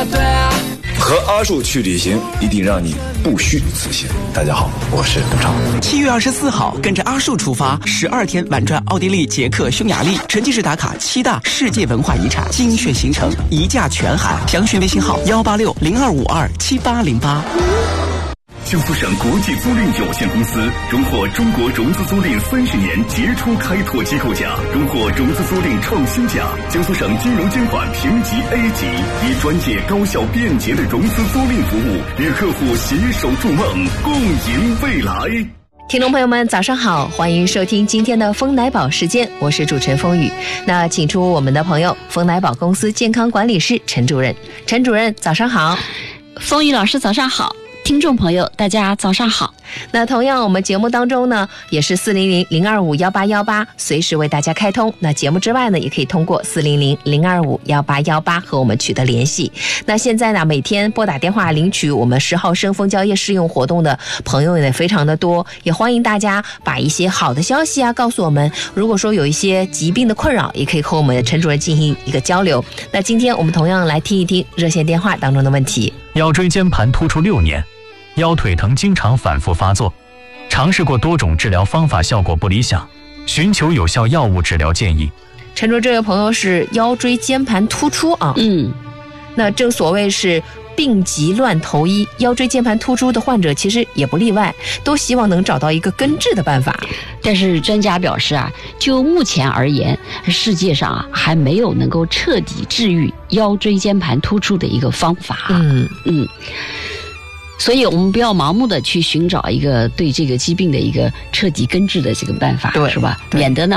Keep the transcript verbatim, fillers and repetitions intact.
对啊。 和阿树去旅行，一定让你不虚此行。大家好，我是董超。 七月二十四号，跟着阿树出发，十二天玩转奥地利、捷克、匈牙利，沉浸式打卡七大世界文化遗产，精选行程，一价全含。详询微信号幺八六零二五二七八零八。 江苏省国际租赁有限公司荣获中国融资租赁三十年杰出开拓机构奖，荣获融资租赁创新奖。江苏省金融监管评级 A 级，以专业、高效、便捷的融资租赁服务，与客户携手筑梦，共赢未来。 听众朋友们早上好，欢迎收听今天的风奶宝时间，我是主持人风雨。那请出我们的朋友风奶宝公司健康管理室陈主任。陈主任早上好。 风雨老师早上好，听众朋友大家早上好。 那同样我们节目当中呢也是四零零零二五幺八幺八随时为大家开通，那节目之外呢也可以通过四零零零二五幺八幺八和我们取得联系。那现在呢每天拨打电话领取我们十号生蜂胶液试用活动的朋友也非常的多，也欢迎大家把一些好的消息啊告诉我们，如果说有一些疾病的困扰也可以和我们的陈主任进行一个交流。那今天我们同样来听一听热线电话当中的问题。 腰椎间盘突出六年，腰腿疼经常反复发作，尝试过多种治疗方法，效果不理想，寻求有效药物治疗建议。 陈主任，这位朋友是腰椎间盘突出啊， 嗯， 那正所谓是病急乱投医，腰椎间盘突出的患者其实也不例外，都希望能找到一个根治的办法。 但是专家表示啊，就目前而言，世界上啊还没有能够彻底治愈腰椎间盘突出的一个方法。 嗯嗯。所以我们不要盲目的去寻找一个对这个疾病的一个彻底根治的这个办法，是吧？免得呢